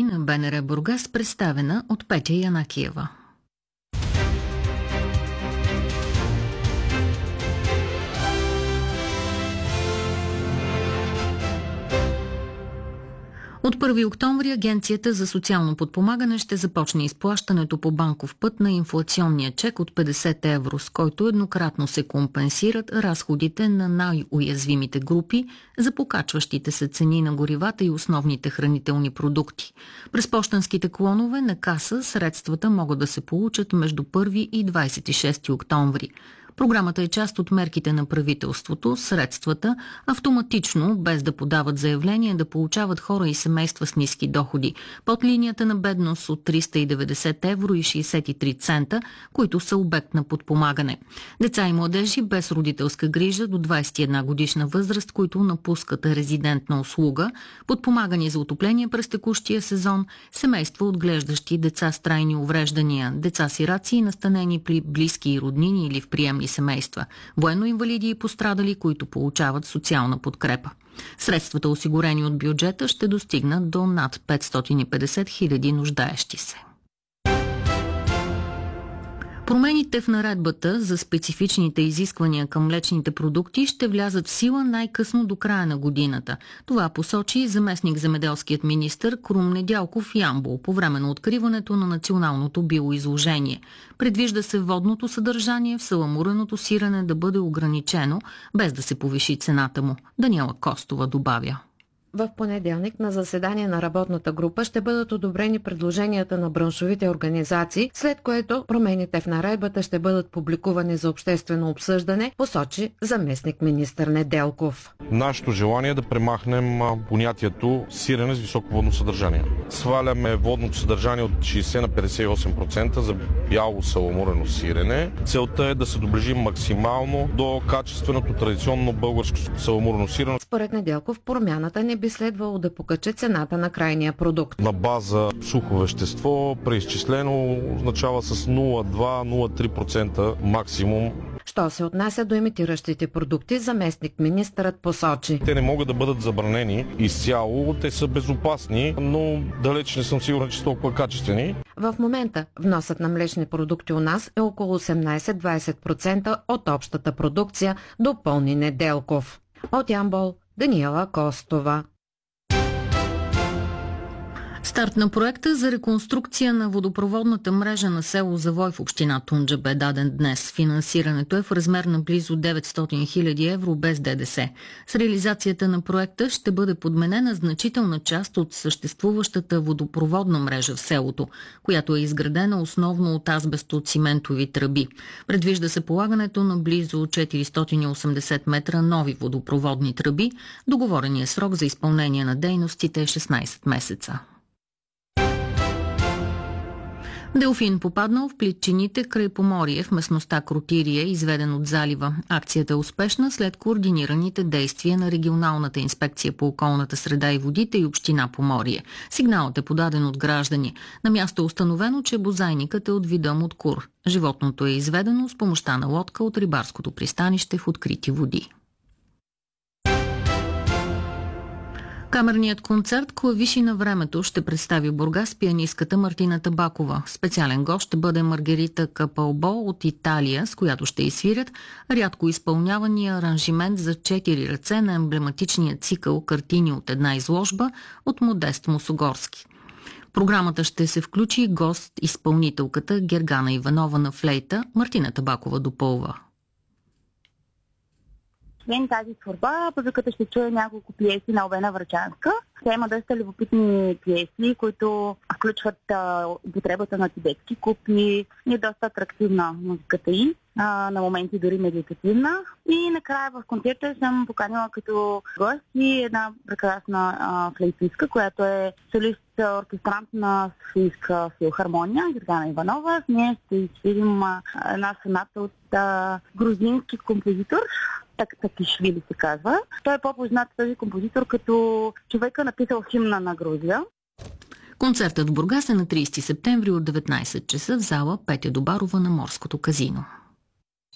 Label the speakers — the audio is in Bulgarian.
Speaker 1: на БНР Бургас, представена от Петя Янакиева. От 1 октомври Агенцията за социално подпомагане ще започне изплащането по банков път на инфлационния чек от 50 евро, с който еднократно се компенсират разходите на най-уязвимите групи за покачващите се цени на горивата и основните хранителни продукти. През пощенските клонове на каса средствата могат да се получат между 1 и 26 октомври. Програмата е част от мерките на правителството. Средствата автоматично, без да подават заявление, да получават хора и семейства с ниски доходи под линията на бедност от 390 евро и 63 цента, които са обект на подпомагане. Деца и младежи без родителска грижа до 21 годишна възраст, които напускат резидентна услуга, подпомагани за отопление през текущия сезон, семейства отглеждащи деца с трайни увреждания, деца-сираци и настанени при близки и роднини или в приемни семейства, военно-инвалиди и пострадали, които получават социална подкрепа. Средствата, осигурени от бюджета, ще достигнат до над 550 хиляди нуждаещи се. Промените в наредбата за специфичните изисквания към млечните продукти ще влязат в сила най-късно до края на годината. Това посочи заместник-земеделският министър Крум Недялков в Ямбол по време на откриването на националното биоизложение. Предвижда се водното съдържание в саламуреното сирене да бъде ограничено, без да се повиши цената му. Даниела Костова добавя.
Speaker 2: В понеделник на заседание на работната група ще бъдат одобрени предложенията на браншовите организации, след което промените в наредбата ще бъдат публикувани за обществено обсъждане, посочи заместник-министър Неделков.
Speaker 3: Нашето желание е да премахнем понятието сирене с високо водно съдържание. Сваляме водното съдържание от 60 на 58% за бяло саламурено сирене. Целта е да се доближим максимално до качественото традиционно българско саламурено сирене.
Speaker 2: Според Неделков промяната не би следвало да покачи цената на крайния продукт.
Speaker 3: На база сухо вещество, преизчислено, означава с 0,2-0,3% максимум.
Speaker 2: Що се отнася до имитиращите продукти, заместник-министърът посочи.
Speaker 3: Те не могат да бъдат забранени изцяло, те са безопасни, но далеч не съм сигурен, че са толкова качествени.
Speaker 2: В момента вносът на млечни продукти у нас е около 18-20% от общата продукция, допълни Неделков. От Ямбол, Даниела Костова.
Speaker 1: Старт на проекта за реконструкция на водопроводната мрежа на село Завой в община Тунджа бе даден днес. Финансирането е в размер на близо 900 хиляди евро без ДДС. С реализацията на проекта ще бъде подменена значителна част от съществуващата водопроводна мрежа в селото, която е изградена основно от азбестоциментови тръби. Предвижда се полагането на близо 480 метра нови водопроводни тръби. Договореният срок за изпълнение на дейностите е 16 месеца. Делфин попаднал в плитчините край Поморие в местността Кротирия, изведен от залива. Акцията е успешна след координираните действия на Регионалната инспекция по околната среда и водите и община Поморие. Сигналът е подаден от граждани. На място е установено, че бозайникът е от вида муткур. Животното е изведено с помощта на лодка от рибарското пристанище в открити води. Камерният концерт "Клавиши на времето" ще представи Бургас пианистката Мартина Табакова. Специален гост ще бъде Маргарита Капалбо от Италия, с която ще изсвирят рядко изпълнявания аранжимент за 4 ръце на емблематичния цикъл картини от една изложба от Модест Мусогорски. В програмата ще се включи гост-изпълнителката Гергана Иванова на флейта. Мартина Табакова допълва.
Speaker 4: Освен тази творба, публиката ще чуе няколко пиеси на Албена Врачанска. Тя има доста любопитни пиеси, които включват употребата на тибетски купи и е доста атрактивна музиката й, на моменти дори медитативна. И накрая в концерта съм поканила като гост и една прекрасна флейтистка, която е солист оркестрант на Софийска филхармония, Гергана Иванова. С нея ще изпилим една соната от грузински композитор, Такишвили се казва. Той е по-познат този композитор като човека написал химна на Грузия.
Speaker 1: Концертът в Бургас е на 30 септември от 19 часа в зала Петя Добарова на Морското казино.